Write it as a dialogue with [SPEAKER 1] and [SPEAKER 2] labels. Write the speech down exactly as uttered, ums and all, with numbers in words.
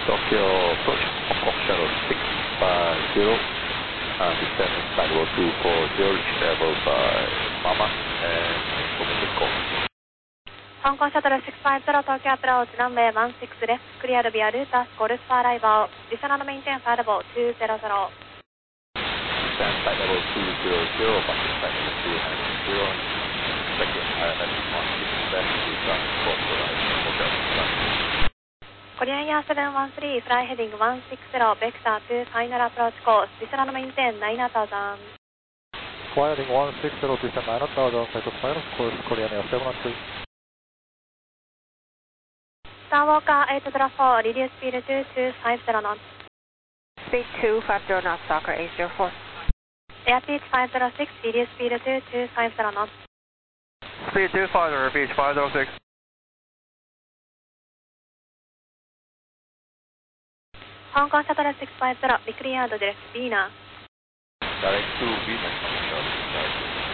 [SPEAKER 1] Tokyo approach, Hong Kong Shuttle six five zero, uh, descending flight level two four zero, reach level by Mama and information call.
[SPEAKER 2] 香港シャトルろくごゼロ東京アプローチランウェイワンシックスレフトクリアルビアルータスコルスパーライバーディショナルメインテンファイレボにゼロゼロ
[SPEAKER 1] Stand flight level two zero zero, passing flight level two nine zero, expecting I M S one six left to ground support for Hotel Sun.
[SPEAKER 2] コリアンヤーセブンワンスリーフライヘディングワンシックスゼロベクターツーファイナルアプローチコースディショナルメインテンナインタウザン
[SPEAKER 3] Flying one six zero, descend nine thousand, set to final course, Korean Air seven one three.
[SPEAKER 2] Star Walker eight zero four, reduce speed to two five zero knots.
[SPEAKER 4] Speed two five zero knots, Stalker eight zero four.
[SPEAKER 2] Airspeed five zero six, reduce speed to two five zero knots.
[SPEAKER 3] Speed two five zero, beach five zero six.
[SPEAKER 2] 香港シャトルろくごゼロ、ビクリヤードディレクトビーナー。
[SPEAKER 1] Direct to Venus, Hong Kong Shuttle.